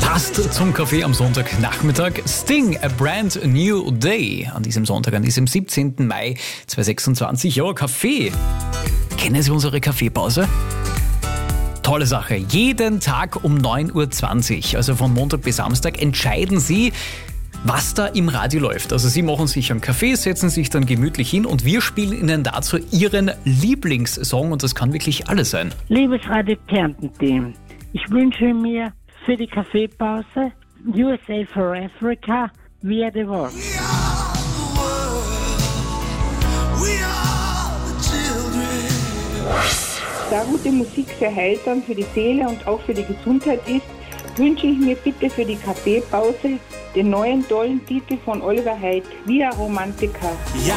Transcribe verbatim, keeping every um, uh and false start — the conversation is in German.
Passt zum Kaffee am Sonntagnachmittag. Sting, A Brand New Day. An diesem Sonntag, an diesem siebzehnten Mai zweitausendsechsundzwanzig. Ja, Kaffee. Kennen Sie unsere Kaffeepause? Tolle Sache. Jeden Tag um neun Uhr zwanzig, also von Montag bis Samstag, entscheiden Sie, was da im Radio läuft. Also Sie machen sich einen Kaffee, setzen sich dann gemütlich hin und wir spielen Ihnen dazu Ihren Lieblingssong und das kann wirklich alles sein. Liebes Radio Kärnten-Team, ich wünsche mir für die Kaffeepause U S A for Africa, We Are the World. Da gute Musik sehr heilsam für die Seele und auch für die Gesundheit ist, wünsche ich mir bitte für die Kaffeepause den neuen tollen Titel von Oliver Heydt, Via Romantica. Ja,